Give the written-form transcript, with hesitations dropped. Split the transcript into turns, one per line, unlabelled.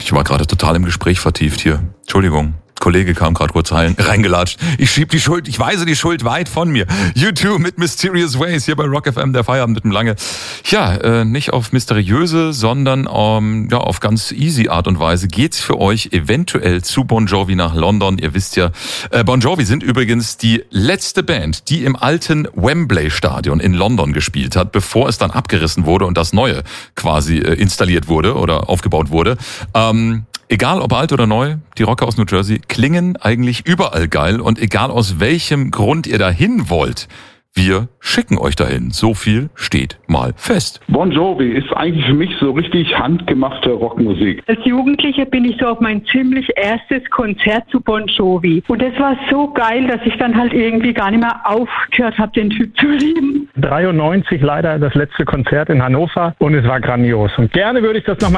Ich war gerade total im Gespräch vertieft hier. Entschuldigung. Kollege kam gerade kurz reingelatscht. Ich weise die Schuld weit von mir. U2 mit Mysterious Ways hier bei Rock FM, der Feierabend mit dem Lange. Ja, nicht auf mysteriöse, sondern auf ganz easy Art und Weise geht's für euch eventuell zu Bon Jovi nach London. Ihr wisst ja, Bon Jovi sind übrigens die letzte Band, die im alten Wembley Stadion in London gespielt hat, bevor es dann abgerissen wurde und das neue quasi installiert wurde oder aufgebaut wurde. Egal ob alt oder neu, die Rocker aus New Jersey klingen eigentlich überall geil und egal aus welchem Grund ihr dahin wollt, wir schicken euch dahin. So viel steht mal fest.
Bon Jovi ist eigentlich für mich so richtig handgemachte Rockmusik.
Als Jugendliche bin ich so auf mein ziemlich erstes Konzert zu Bon Jovi. Und das war so geil, dass ich dann halt irgendwie gar nicht mehr aufgehört habe, den Typ zu lieben.
93 leider das letzte Konzert in Hannover und es war grandios. Und gerne würde ich das nochmal